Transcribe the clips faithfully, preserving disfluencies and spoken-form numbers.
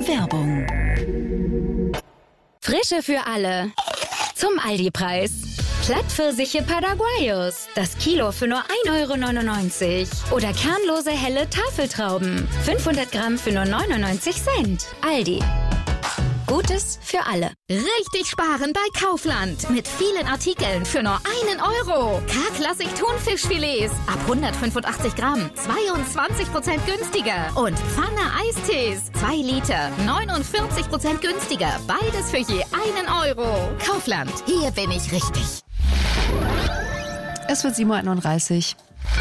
Werbung. Frische für alle. Zum Aldi-Preis. Plattpfirsiche Paraguayos. Das Kilo für nur ein Euro neunundneunzig. Oder kernlose helle Tafeltrauben. fünfhundert Gramm für nur neunundneunzig Cent. Aldi. Gutes für alle. Richtig sparen bei Kaufland. Mit vielen Artikeln für nur einen Euro. K-Klassik Thunfischfilets ab hundertfünfundachtzig Gramm. zweiundzwanzig Prozent günstiger. Und Pfanne Eistees. zwei Liter. neunundvierzig Prozent günstiger. Beides für je einen Euro. Kaufland. Hier bin ich richtig. Es wird sieben Uhr einunddreißig.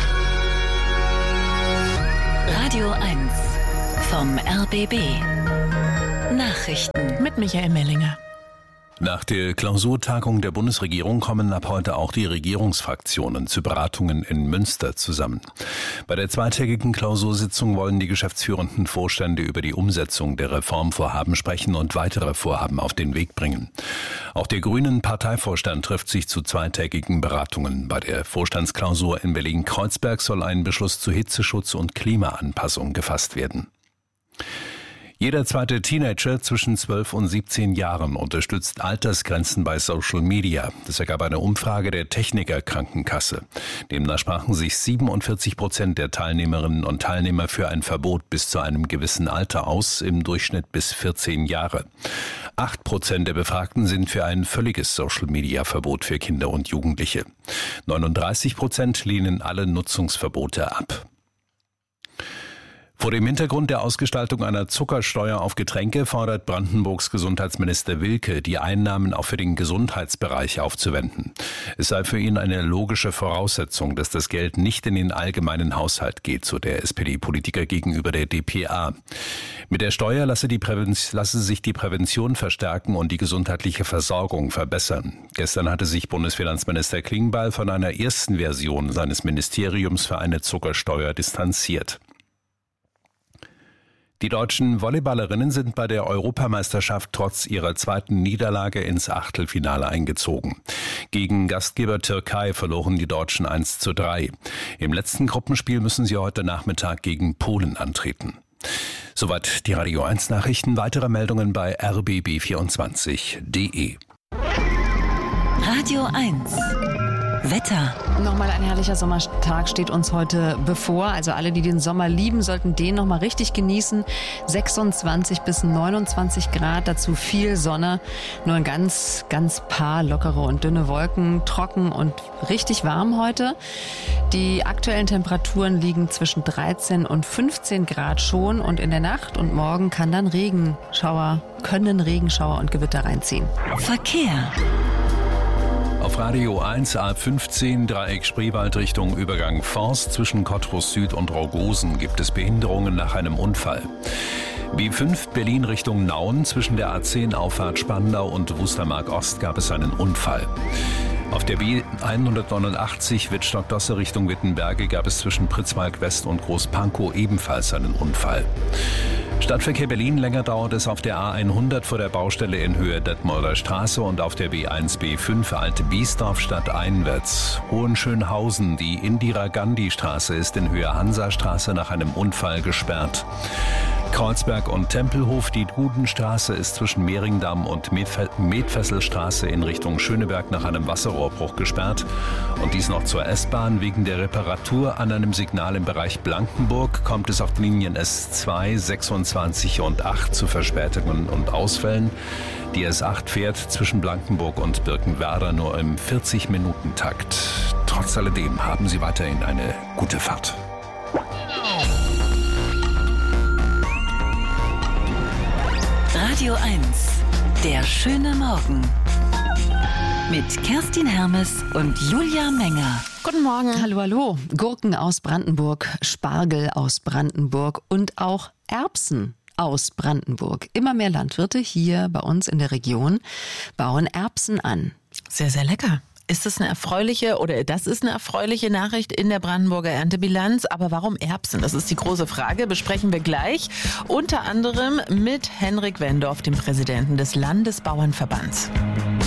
Radio eins vom R B B. Nachrichten Mit Michael Mellinger. Nach der Klausurtagung der Bundesregierung kommen ab heute auch die Regierungsfraktionen zu Beratungen in Münster zusammen. Bei der zweitägigen Klausursitzung wollen die geschäftsführenden Vorstände über die Umsetzung der Reformvorhaben sprechen und weitere Vorhaben auf den Weg bringen. Auch der Grünen Parteivorstand trifft sich zu zweitägigen Beratungen. Bei der Vorstandsklausur in Berlin-Kreuzberg soll ein Beschluss zu Hitzeschutz und Klimaanpassung gefasst werden. Jeder zweite Teenager zwischen zwölf und siebzehn Jahren unterstützt Altersgrenzen bei Social Media. Das ergab eine Umfrage der Techniker Krankenkasse. Demnach sprachen sich siebenundvierzig Prozent der Teilnehmerinnen und Teilnehmer für ein Verbot bis zu einem gewissen Alter aus, im Durchschnitt bis vierzehn Jahre. Acht Prozent der Befragten sind für ein völliges Social Media Verbot für Kinder und Jugendliche. neununddreißig Prozent lehnen alle Nutzungsverbote ab. Vor dem Hintergrund der Ausgestaltung einer Zuckersteuer auf Getränke fordert Brandenburgs Gesundheitsminister Wilke, die Einnahmen auch für den Gesundheitsbereich aufzuwenden. Es sei für ihn eine logische Voraussetzung, dass das Geld nicht in den allgemeinen Haushalt geht, so der S P D-Politiker gegenüber der D P A. Mit der Steuer lasse, die Prävention, lasse sich die Prävention verstärken und die gesundheitliche Versorgung verbessern. Gestern hatte sich Bundesfinanzminister Klingbeil von einer ersten Version seines Ministeriums für eine Zuckersteuer distanziert. Die deutschen Volleyballerinnen sind bei der Europameisterschaft trotz ihrer zweiten Niederlage ins Achtelfinale eingezogen. Gegen Gastgeber Türkei verloren die Deutschen eins zu drei. Im letzten Gruppenspiel müssen sie heute Nachmittag gegen Polen antreten. Soweit die Radio eins Nachrichten. Weitere Meldungen bei r b b vierundzwanzig punkt d e. Radio eins Wetter. Nochmal ein herrlicher Sommertag steht uns heute bevor. Also alle, die den Sommer lieben, sollten den nochmal richtig genießen. sechsundzwanzig bis neunundzwanzig Grad, dazu viel Sonne. Nur ein ganz, ganz paar lockere und dünne Wolken, trocken und richtig warm heute. Die aktuellen Temperaturen liegen zwischen dreizehn und fünfzehn Grad schon. Und in der Nacht und morgen kann dann Regenschauer, können Regenschauer und Gewitter reinziehen. Verkehr. Auf Radio eins A fünfzehn Dreieck Spreewald Richtung Übergang Forst zwischen Cottbus Süd und Raugosen gibt es Behinderungen nach einem Unfall. B fünf Berlin Richtung Nauen zwischen der A zehn Auffahrt Spandau und Wustermark Ost gab es einen Unfall. Auf der B hundertneunundachtzig Wittstock-Dosse Richtung Wittenberge gab es zwischen Pritzwalk West und Großpankow ebenfalls einen Unfall. Stadtverkehr Berlin, länger dauert es auf der A hundert vor der Baustelle in Höhe Detmolder Straße und auf der B eins B fünf Alte Biesdorf stadteinwärts. Hohenschönhausen, die Indira-Gandhi-Straße ist in Höhe Hansastraße nach einem Unfall gesperrt. Kreuzberg und Tempelhof, die Dudenstraße ist zwischen Mehringdamm und Medfesselstraße in Richtung Schöneberg nach einem Wasserrohrbruch gesperrt. Und dies noch zur S-Bahn. Wegen der Reparatur an einem Signal im Bereich Blankenburg kommt es auf den Linien S zwei, sechsundzwanzig und acht zu Verspätungen und Ausfällen. Die S acht fährt zwischen Blankenburg und Birkenwerder nur im vierzig-Minuten-Takt. Trotz alledem haben Sie weiterhin eine gute Fahrt. Radio eins, der schöne Morgen. Mit Kerstin Hermes und Julia Menger. Guten Morgen. Hallo, hallo. Gurken aus Brandenburg, Spargel aus Brandenburg und auch Erbsen aus Brandenburg. Immer mehr Landwirte hier bei uns in der Region bauen Erbsen an. Sehr, sehr lecker. Ist das eine erfreuliche oder das ist eine erfreuliche Nachricht in der Brandenburger Erntebilanz? Aber warum Erbsen? Das ist die große Frage. Besprechen wir gleich. Unter anderem mit Henrik Wendorf, dem Präsidenten des Landesbauernverbands.